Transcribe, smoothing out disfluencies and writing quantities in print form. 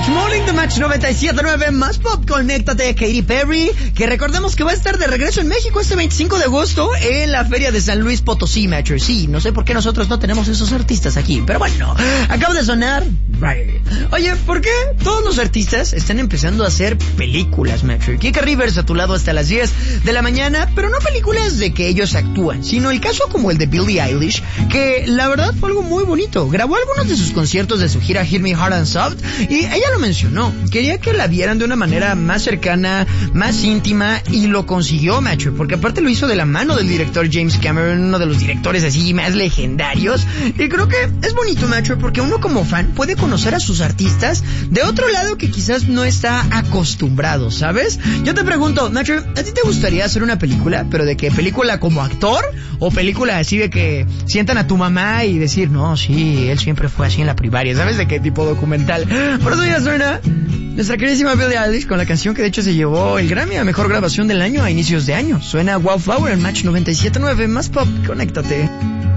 Morning de Match 97.9, más pop, conéctate, Katy Perry, que recordemos que va a estar de regreso en México este 25 de agosto en la Feria de San Luis Potosí, Match. Sí, no sé por qué nosotros no tenemos esos artistas aquí, pero bueno, acaba de sonar. Oye, ¿por qué todos los artistas están empezando a hacer películas, Match? Kika Rivers a tu lado hasta las 10 de la mañana, pero no películas de que ellos actúan, sino el caso como el de Billie Eilish, que la verdad fue algo muy bonito. Grabó algunos de sus conciertos de su gira Hit Me Hard and Soft y ella lo mencionó. Quería que la vieran de una manera más cercana, más íntima, y lo consiguió, macho, porque aparte lo hizo de la mano del director James Cameron, uno de los directores así más legendarios. Y creo que es bonito, macho, porque uno como fan puede conocer a sus artistas de otro lado que quizás no está acostumbrado, ¿sabes? Yo te pregunto, macho, ¿a ti te gustaría hacer una película? ¿Pero de qué? ¿Película como actor? ¿O película así de que sientan a tu mamá y decir, no, sí, él siempre fue así en la primaria? ¿Sabes de qué tipo documental? Por eso ya suena nuestra queridísima Billie Eilish con la canción que de hecho se llevó el Grammy a Mejor Grabación del Año a inicios de año. Suena Wildflower en Match 97.9, más pop, conéctate.